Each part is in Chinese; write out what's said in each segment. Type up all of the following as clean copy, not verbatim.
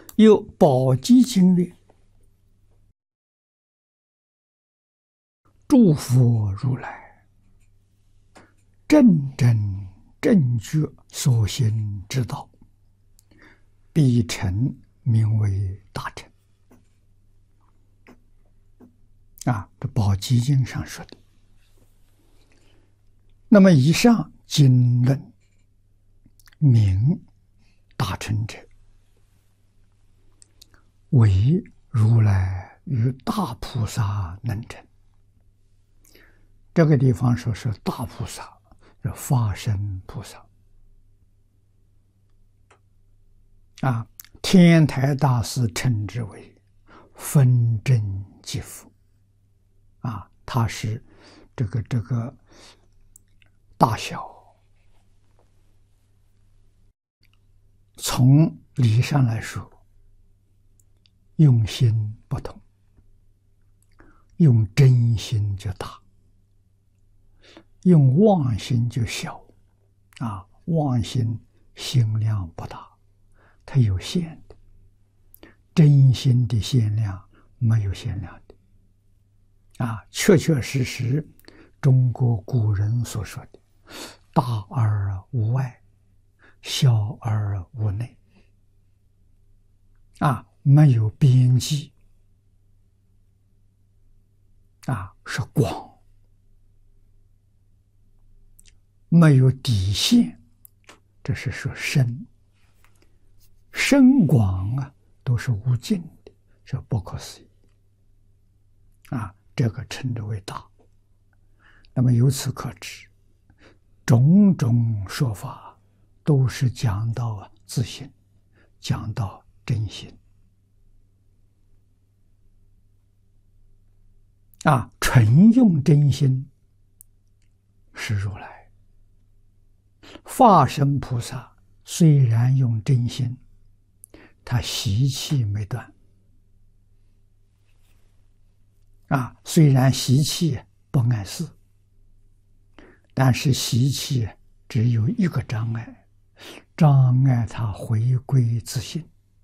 有宝积经曰：诸佛如来正正正觉所行之道，必成名为大乘。这宝积经上说的。那么以上经论名大乘者，唯如来与大菩萨能成。这个地方说是大菩萨，是法身菩萨。天台大师称之为分真即佛。他是这个大小，从理上来说，用心不同，用真心就大，用妄心就小。妄心心量不大，它有限的；真心的限量没有限量的。确确实实，中国古人所说的“大而无外，小而无内”，没有边际，是广，没有底线，这是说深。深广都是无尽的，是不可思议。这个称之为大。那么由此可知，种种说法都是讲到自性，讲到真心。纯用真心是如来。法身菩萨虽然用真心，他习气没断。虽然习气不碍事，但是习气只有一个障碍，障碍他回归自性。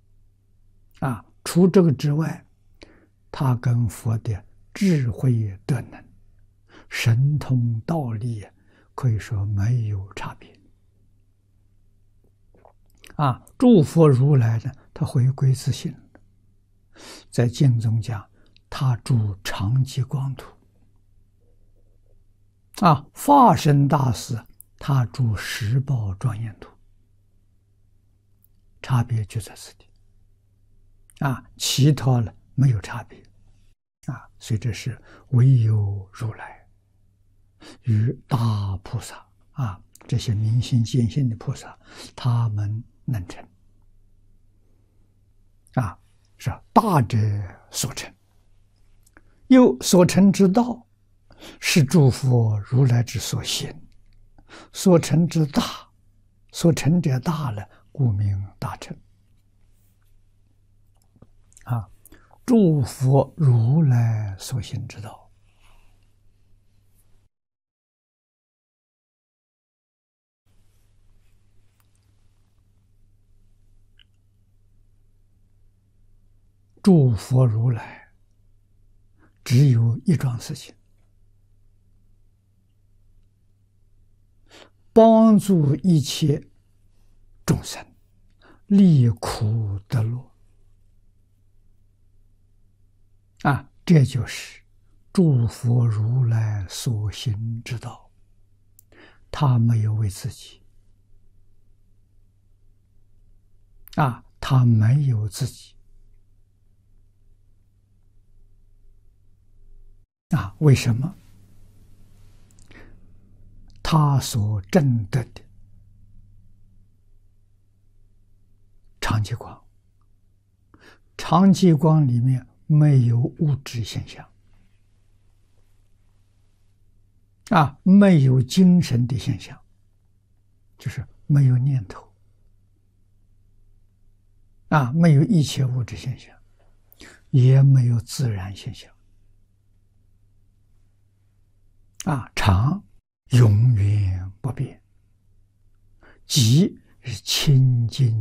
除这个之外，他跟佛的智慧德能、神通道力可以说没有差别。诸佛如来呢，他回归自性，在经中讲，他住常寂光土。法身大师他住十报庄严土，差别就在此地。其他了没有差别。所以这是唯有如来与大菩萨这些明心见性的菩萨，他们能成。是大者所成。又所成之道，是诸佛如来之所行。所成之大，所成者大了，故名大乘。诸佛如来所行之道，诸佛如来只有一桩事情，帮助一切众生离苦得乐。这就是诸佛如来所行之道。他没有为自己，他没有自己。为什么？他所证得的常寂光，常寂光里面没有物质现象，没有精神的现象，就是没有念头，没有一切物质现象，也没有自然现象。常永远不变，即是清净